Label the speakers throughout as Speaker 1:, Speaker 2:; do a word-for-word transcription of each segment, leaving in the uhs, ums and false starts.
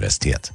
Speaker 1: investiert.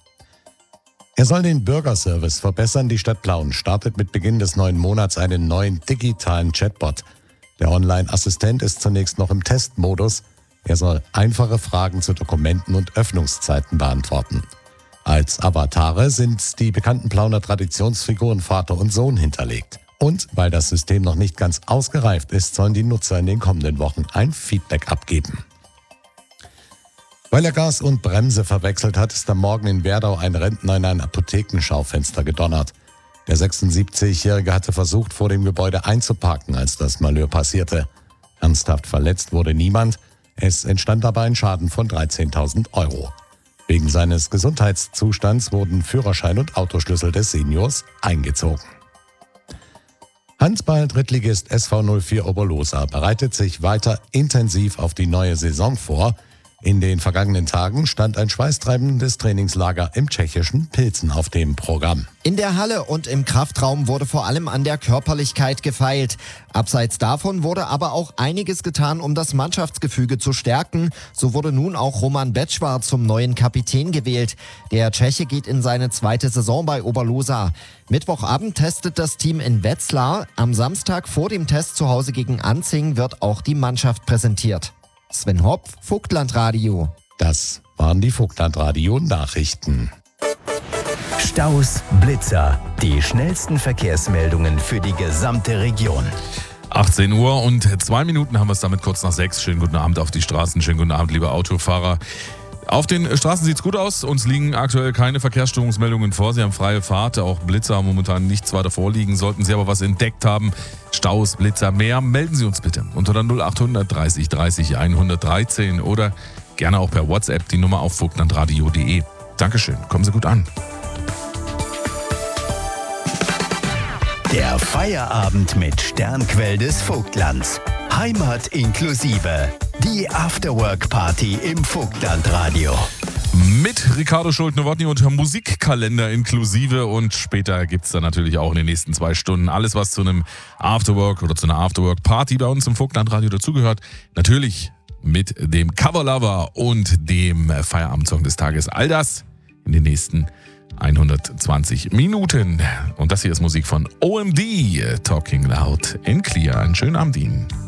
Speaker 1: Er soll den Bürgerservice verbessern. Die Stadt Plauen startet mit Beginn des neuen Monats einen neuen digitalen Chatbot. Der Online-Assistent ist zunächst noch im Testmodus. Er soll einfache Fragen zu Dokumenten und Öffnungszeiten beantworten. Als Avatare sind die bekannten Plauner Traditionsfiguren Vater und Sohn hinterlegt. Und weil das System noch nicht ganz ausgereift ist, sollen die Nutzer in den kommenden Wochen ein Feedback abgeben. Weil er Gas und Bremse verwechselt hat, ist am Morgen in Werdau ein Rentner in ein Apothekenschaufenster gedonnert. Der sechsundsiebzigjährige hatte versucht, vor dem Gebäude einzuparken, als das Malheur passierte. Ernsthaft verletzt wurde niemand. Es entstand dabei ein Schaden von dreizehntausend Euro. Wegen seines Gesundheitszustands wurden Führerschein und Autoschlüssel des Seniors eingezogen. Handball-Drittligist S V null vier Oberlosa bereitet sich weiter intensiv auf die neue Saison vor. In den vergangenen Tagen stand ein schweißtreibendes Trainingslager im tschechischen Pilzen auf dem Programm.
Speaker 2: In der Halle und im Kraftraum wurde vor allem an der Körperlichkeit gefeilt. Abseits davon wurde aber auch einiges getan, um das Mannschaftsgefüge zu stärken. So wurde nun auch Roman Becvar zum neuen Kapitän gewählt. Der Tscheche geht in seine zweite Saison bei Oberlosa. Mittwochabend testet das Team in Wetzlar. Am Samstag vor dem Test zu Hause gegen Anzing wird auch die Mannschaft präsentiert. Sven Hopf, Vogtlandradio.
Speaker 1: Das waren die Vogtlandradio-Nachrichten.
Speaker 3: Staus, Blitzer, die schnellsten Verkehrsmeldungen für die gesamte Region.
Speaker 4: achtzehn Uhr und zwei Minuten haben wir es damit kurz nach sechs. Schönen guten Abend auf die Straßen, schönen guten Abend, liebe Autofahrer. Auf den Straßen sieht es gut aus. Uns liegen aktuell keine Verkehrsstörungsmeldungen vor. Sie haben freie Fahrt. Auch Blitzer haben momentan nichts weiter vorliegen. Sollten Sie aber was entdeckt haben, Staus, Blitzer, mehr, melden Sie uns bitte unter der null acht dreißig dreißig hundertdreizehn oder gerne auch per WhatsApp die Nummer auf vogtlandradio punkt de. Dankeschön. Kommen Sie gut an.
Speaker 3: Der Feierabend mit Sternquell des Vogtlands. Heimat inklusive. Die Afterwork-Party im Vogtlandradio.
Speaker 4: Mit Ricardo Schult-Nowotny und Musikkalender inklusive. Und später gibt es dann natürlich auch in den nächsten zwei Stunden alles, was zu einem Afterwork oder zu einer Afterwork-Party bei uns im Vogtlandradio dazugehört. Natürlich mit dem Coverlover und dem Feierabendsong des Tages. All das in den nächsten hundertzwanzig Minuten. Und das hier ist Musik von O M D, Talking Loud in Clear. Einen schönen Abend Ihnen.